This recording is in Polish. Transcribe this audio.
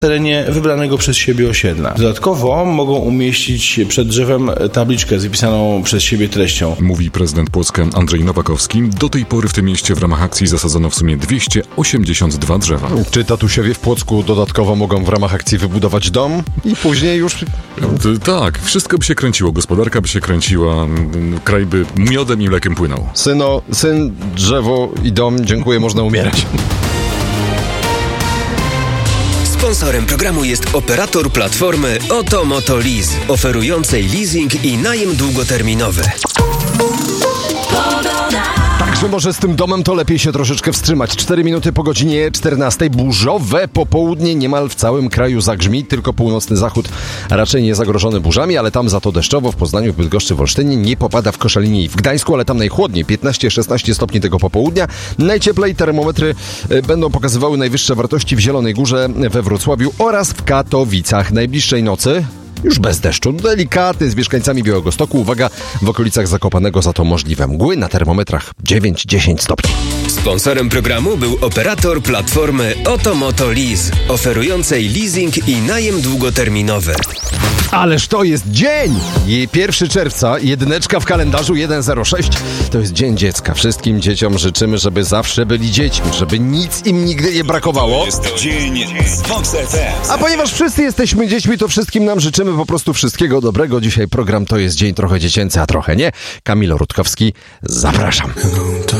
terenie wybranego przez siebie osiedla. Dodatkowo mogą umieścić przed drzewem tabliczkę z wypisaną przez siebie treścią. Mówi prezydent Płocka Andrzej Nowakowski. Do tej pory w tym mieście w ramach akcji zasadzono w sumie 282 drzewa. Czy tatusiowie w Płocku dodatkowo mogą w ramach akcji wybudować dom i później już... Tak, wszystko by się kręciło, gospodarka by się kręciła, kraj by miodem i mlekiem płynął. Syn, drzewo i dom, dziękuję, można umierać. Sponsorem programu jest operator platformy Oto Lease, oferującej leasing i najem długoterminowy. Także może z tym domem to lepiej się troszeczkę wstrzymać. 4 minuty po godzinie 14. Burzowe popołudnie niemal w całym kraju zagrzmi, tylko północny zachód raczej nie zagrożony burzami, ale tam za to deszczowo w Poznaniu, w Bydgoszczy, w Olsztynie, nie popada w Koszalinie i w Gdańsku, ale tam najchłodniej, 15-16 stopni tego popołudnia. Najcieplej termometry będą pokazywały najwyższe wartości w Zielonej Górze, we Wrocławiu oraz w Katowicach. Najbliższej nocy już bez deszczu, delikatny z mieszkańcami Białegostoku. Uwaga, w okolicach Zakopanego za to możliwe mgły, na termometrach 9-10 stopni. Sponsorem programu był operator platformy Oto Lease, oferującej leasing i najem długoterminowy. Ależ to jest dzień! 1 czerwca, jedyneczka w kalendarzu 106. To jest Dzień Dziecka. Wszystkim dzieciom życzymy, żeby zawsze byli dziećmi, żeby nic im nigdy nie brakowało. To jest dzień z Vox FM. A ponieważ wszyscy jesteśmy dziećmi, to wszystkim nam życzymy po prostu wszystkiego dobrego. Dzisiaj program To jest dzień trochę dziecięcy, a trochę nie. Kamil Rutkowski, zapraszam.